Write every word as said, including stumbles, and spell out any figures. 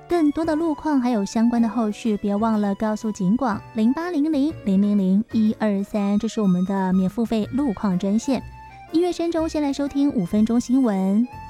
更多的路况还有相关的后续，别忘了告诉警广零八零零零零零一二三，这是我们的免付费路况专线。音乐声中先来收听五分钟新闻。